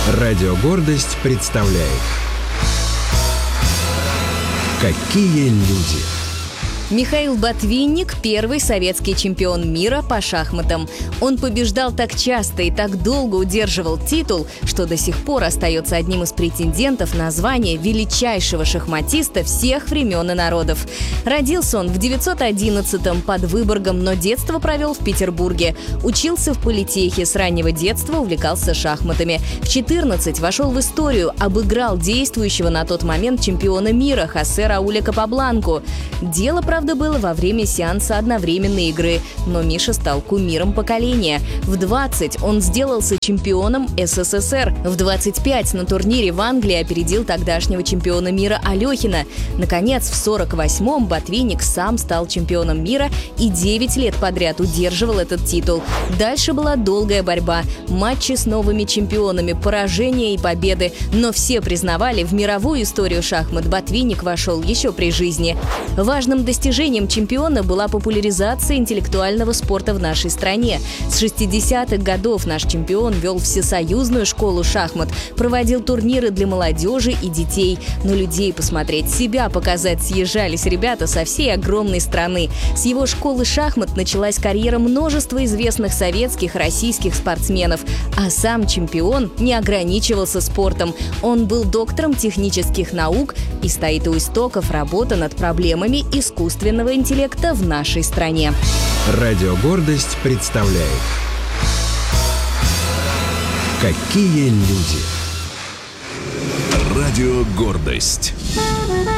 Радио «Гордость» представляет «Какие люди». Михаил Ботвинник – первый советский чемпион мира по шахматам. Он побеждал так часто и так долго удерживал титул, что до сих пор остается одним из претендентов на звание величайшего шахматиста всех времен и народов. Родился он в 911-м под Выборгом, но детство провел в Петербурге. Учился в политехе, с раннего детства увлекался шахматами. В 14 вошел в историю, обыграл действующего на тот момент чемпиона мира Хосе Рауля Капабланку. Дело, правда, было во время сеанса одновременной игры, но Миша стал кумиром поколения. В 20 он сделался чемпионом СССР. В 25 на турнире в Англии опередил тогдашнего чемпиона мира Алехина. Наконец, в 48-м Ботвинник сам стал чемпионом мира и 9 лет подряд удерживал этот титул. Дальше была долгая борьба, матчи с новыми чемпионами, поражения и победы. Но все признавали, в мировую историю шахмат Ботвинник вошел еще при жизни. Важным достижением чемпиона была популяризация интеллектуального спорта в нашей стране. С 60-х годов наш чемпион вел всесоюзную школу шахмат, проводил турниры для молодежи и детей. Но людей посмотреть, себя показать съезжались ребята со всей огромной страны. С его школы шахмат началась карьера множества известных советских, российских спортсменов. А сам чемпион не ограничивался спортом. Он был доктором технических наук и стоит у истоков работы над проблемами искусственного интеллекта в нашей стране. Радио «Гордость» представляет «Какие люди». Радио «Гордость».